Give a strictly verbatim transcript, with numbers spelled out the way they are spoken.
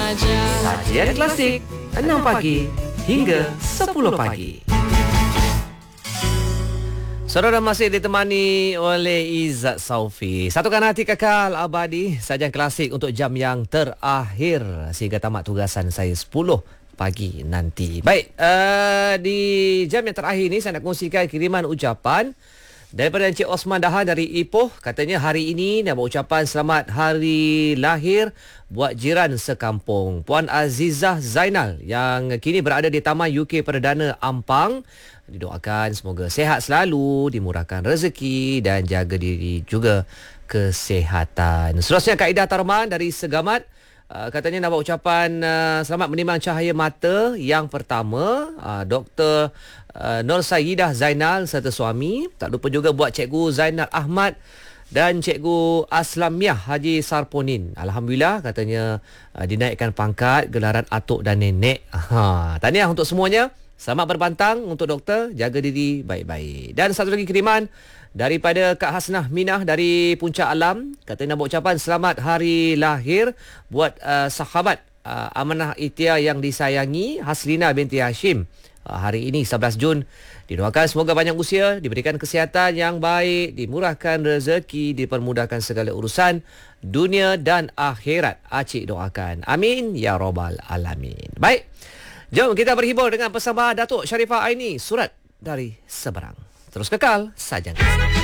saja. Sajian klasik enam pagi hingga sepuluh pagi. Saudara masih ditemani oleh Izzat Saufi. Satukan hati kekal abadi. Sajian klasik untuk jam yang terakhir sehingga tamat tugasan saya sepuluh pagi nanti. Baik, uh, di jam yang terakhir ni saya nak kongsikan kiriman ucapan daripada Encik Osman Daha dari Ipoh. Katanya hari ini nak berucapan selamat hari lahir buat jiran sekampung, Puan Azizah Zainal yang kini berada di Taman U K Perdana Ampang. Didoakan semoga sihat selalu, dimurahkan rezeki dan jaga diri juga kesihatan. Seterusnya Kak Ida Tarman dari Segamat. Uh, katanya nak buat ucapan uh, selamat menimbang cahaya mata yang pertama uh, Doktor uh, Nur Sayyidah Zainal serta suami. Tak lupa juga buat Cikgu Zainal Ahmad dan Cikgu Aslamiah Haji Sarponin. Alhamdulillah katanya uh, dinaikkan pangkat gelaran atuk dan nenek. Ha, tahniah untuk semuanya. Selamat berbantang untuk doktor, jaga diri baik-baik. Dan satu lagi kiriman daripada Kak Hasnah Minah dari Puncak Alam. Katanya nak buat ucapan selamat hari lahir buat uh, sahabat uh, Amanah Itia yang disayangi, Haslina binti Hashim. Uh, hari ini sebelas Jun. Didoakan semoga banyak usia, diberikan kesihatan yang baik, dimurahkan rezeki, dipermudahkan segala urusan dunia dan akhirat. Acik doakan. Amin ya rabbal alamin. Baik. Jom kita berhibur dengan persembahan Datuk Sharifah Aini, Surat dari Seberang. Terus kekal saja.